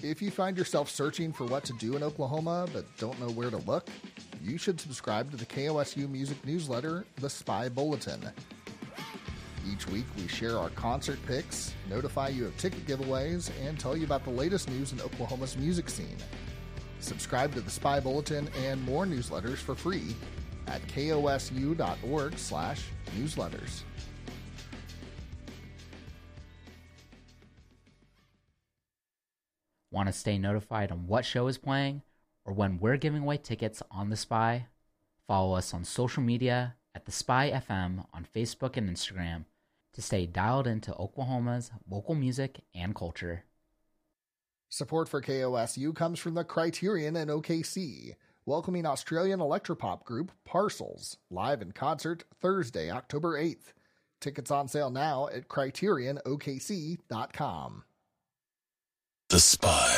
If you find yourself searching for what to do in Oklahoma but don't know where to look, you should subscribe to the KOSU music newsletter, The Spy Bulletin. Each week we share our concert picks, notify you of ticket giveaways, and tell you about the latest news in Oklahoma's music scene. Subscribe to The Spy Bulletin and more newsletters for free at kosu.org/newsletters. Want to stay notified on what show is playing or when we're giving away tickets on The Spy? Follow us on social media at The Spy FM on Facebook and Instagram to stay dialed into Oklahoma's local music and culture. Support for KOSU comes from the Criterion in OKC, welcoming Australian electropop group Parcels, live in concert Thursday, October 8th. Tickets on sale now at CriterionOKC.com. The Spy.